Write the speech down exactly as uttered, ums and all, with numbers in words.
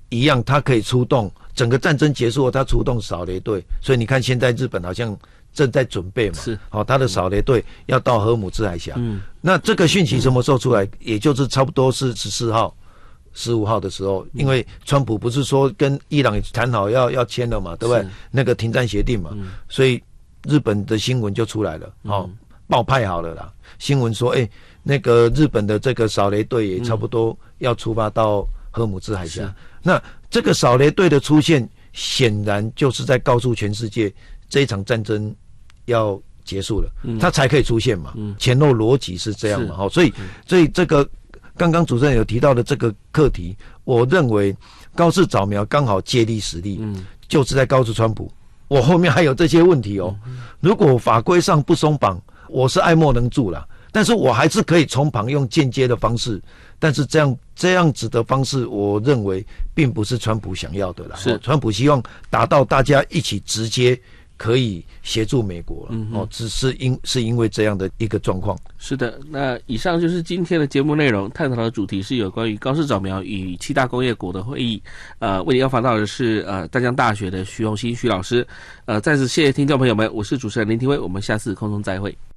一样，他可以出动，整个战争结束后，他出动扫雷队，所以你看现在日本好像正在准备嘛， 是， 好、哦，他的扫雷队要到荷姆兹海峡，嗯，那这个讯息什么时候出来？嗯、也就是差不多是十四号、十五号的时候，因为川普不是说跟伊朗谈好要要签了嘛，对不对？那个停战协定嘛，嗯、所以日本的新闻就出来了，哦，嗯、报派好了啦，新闻说，哎、欸，那个日本的这个扫雷队也差不多要出发到荷姆兹海峡。嗯、那这个扫雷队的出现，显然就是在告诉全世界，这一场战争要结束了，嗯、它才可以出现嘛。嗯、前后逻辑是这样嘛，好，所以所以这个刚刚主持人有提到的这个课题，我认为高市早苗刚好借力使力，嗯、就是在告诉川普，我后面还有这些问题哦。嗯、如果法规上不松绑，我是爱莫能助啦。但是我还是可以从旁用间接的方式，但是这样这样子的方式，我认为并不是川普想要的啦。是，川普希望达到大家一起直接可以协助美国，嗯、哦，只是因是因为这样的一个状况。 是的，那以上就是今天的节目内容，探讨的主题是有关于高市早苗与七大工业国的会议。呃，为你邀访到的是呃淡江大学的徐宏新徐老师。呃，再次谢谢听众朋友们，我是主持人林廷辉，我们下次空中再会。